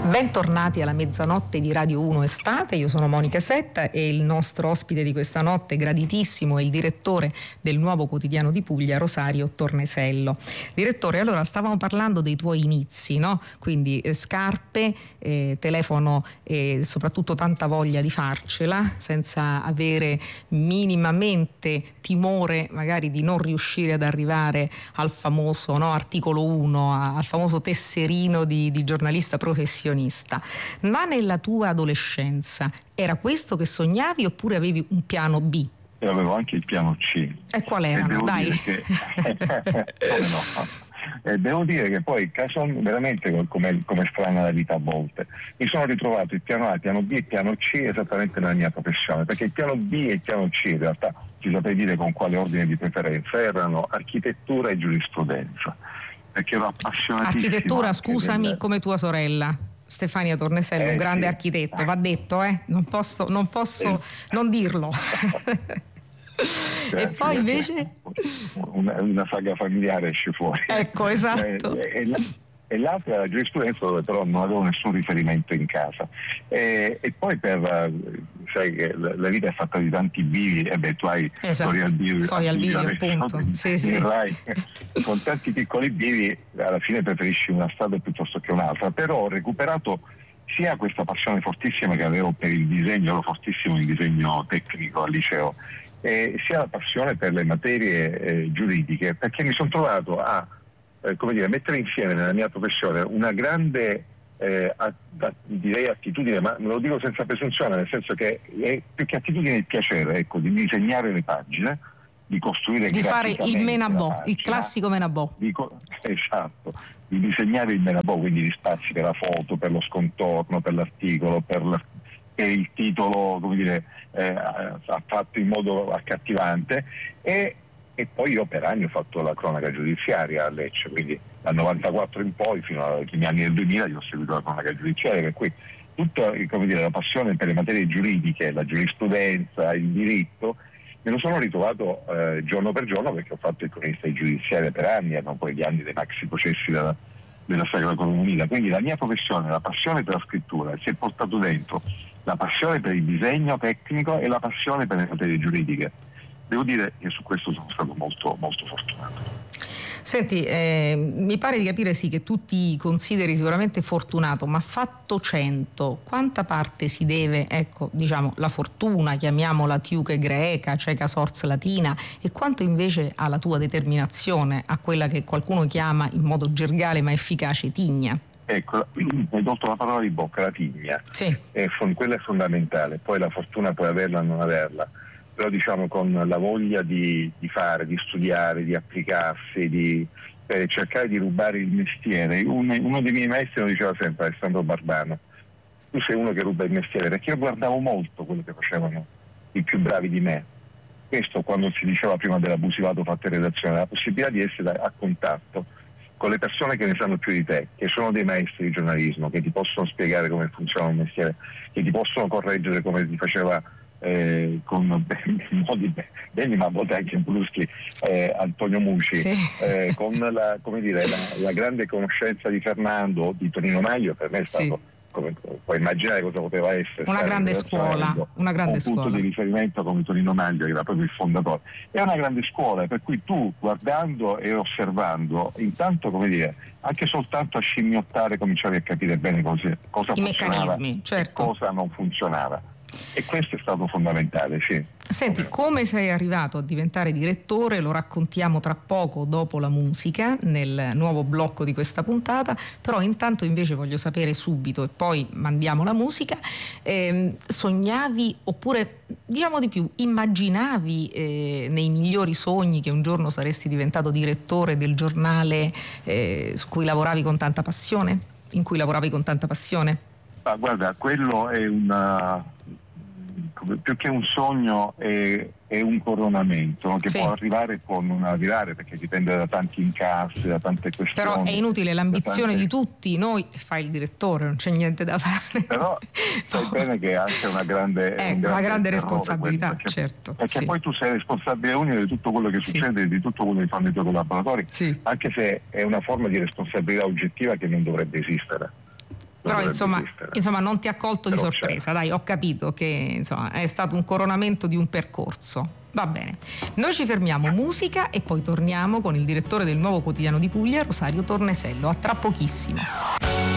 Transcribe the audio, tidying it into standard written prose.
Bentornati alla mezzanotte di Radio 1 Estate, io sono Monica Setta e il nostro ospite di questa notte, graditissimo, è il direttore del Nuovo Quotidiano di Puglia, Rosario Tornesello. Direttore, allora stavamo parlando dei tuoi inizi, no? Quindi scarpe, telefono e soprattutto tanta voglia di farcela, senza avere minimamente timore magari di non riuscire ad arrivare al famoso articolo 1, al famoso tesserino di giornalista professionista. Ma nella tua adolescenza era questo che sognavi oppure avevi un piano B? Io avevo anche il piano C. E qual erano? Dai. Devo dire che poi, veramente come strana la vita a volte, mi sono ritrovato il piano A, il piano B e il piano C esattamente nella mia professione, perché il piano B e il piano C in realtà, ti saprei dire con quale ordine di preferenza, erano architettura e giurisprudenza, perché ero appassionatissimo. Architettura, scusami, come tua sorella Stefania Tornesello, un grande architetto, va detto, non posso non dirlo. E poi invece una saga familiare esce fuori. Ecco, esatto. E l'altra è la giurisprudenza, dove però non avevo nessun riferimento in casa. E poi sai che la vita è fatta di tanti bivi, e tu hai Storia al bivio, appunto. Sì. Con tanti piccoli bivi alla fine preferisci una strada piuttosto che un'altra, però ho recuperato sia questa passione fortissima che avevo per il disegno, ero fortissimo in disegno tecnico al liceo, sia la passione per le materie giuridiche, perché mi sono trovato a mettere insieme nella mia professione una grande direi attitudine, ma me lo dico senza presunzione, nel senso che è più che attitudine il piacere, di disegnare le pagine, di costruire, di fare il menabò, il classico menabò. Esatto, di disegnare il menabò, quindi gli spazi per la foto, per lo scontorno, per l'articolo, per il titolo, fatto in modo accattivante, e poi io per anni ho fatto la cronaca giudiziaria a Lecce, quindi dal 94 in poi fino ai primi anni del 2000 io ho seguito la cronaca giudiziaria, per cui tutta la passione per le materie giuridiche, la giurisprudenza, il diritto, me lo sono ritrovato giorno per giorno, perché ho fatto il cronista di giudiziaria per anni, erano poi gli anni dei maxi processi della Sacra Corona Unita, quindi la mia professione, la passione per la scrittura, si è portato dentro la passione per il disegno tecnico e la passione per le materie giuridiche. Devo dire che su questo sono stato molto, molto fortunato. Senti, mi pare di capire che tu ti consideri sicuramente fortunato, ma fatto 100, quanta parte si deve, la fortuna, chiamiamola tiuche greca, cieca sors latina, e quanto invece alla tua determinazione, a quella che qualcuno chiama in modo gergale ma efficace tigna? Ecco, hai tolto la parola di bocca, la tigna. Sì. Quella è fondamentale, poi la fortuna puoi averla o non averla, però con la voglia di fare, di studiare, di applicarsi, di cercare di rubare il mestiere. Uno dei miei maestri lo diceva sempre, Alessandro Barbano: tu sei uno che ruba il mestiere, perché io guardavo molto quello che facevano i più bravi di me. Questo, quando si diceva prima dell'abusivato fatto in redazione, la possibilità di essere a contatto con le persone che ne sanno più di te, che sono dei maestri di giornalismo, che ti possono spiegare come funziona un mestiere, che ti possono correggere come si faceva con modi belli ma a volte anche bruschi, Antonio Muci, sì. Con la grande conoscenza di Fernando, di Tonino Maglio, per me è stato, sì, come puoi immaginare cosa poteva essere, una grande scuola, un punto di riferimento come Tonino Maglio, che era proprio il fondatore. È una grande scuola, per cui tu, guardando e osservando, intanto anche soltanto a scimmiottare cominciavi a capire bene cosa funzionava e cosa non funzionava. E questo è stato fondamentale, sì. Senti, come sei arrivato a diventare direttore lo raccontiamo tra poco, dopo la musica, nel nuovo blocco di questa puntata, però intanto invece voglio sapere subito, e poi mandiamo la musica, sognavi, oppure diciamo di più, immaginavi nei migliori sogni che un giorno saresti diventato direttore del giornale su cui lavoravi con tanta passione? In cui lavoravi con tanta passione? Ah, guarda, quello è più che un sogno, è un coronamento, che sì, può arrivare e può non arrivare, perché dipende da tanti incassi, da tante questioni. Però è inutile, l'ambizione di tutti noi fa il direttore, non c'è niente da fare. Però sai bene che è anche una grande responsabilità, perché, certo. Perché sì, poi tu sei responsabile unico di tutto quello che succede, di tutto quello che fanno i tuoi collaboratori, sì, anche se è una forma di responsabilità oggettiva che non dovrebbe esistere. Però insomma non ti ha colto di sorpresa, dai, ho capito che insomma è stato un coronamento di un percorso. Va bene, noi ci fermiamo, musica, e poi torniamo con il direttore del Nuovo Quotidiano di Puglia, Rosario Tornesello. A tra pochissimo.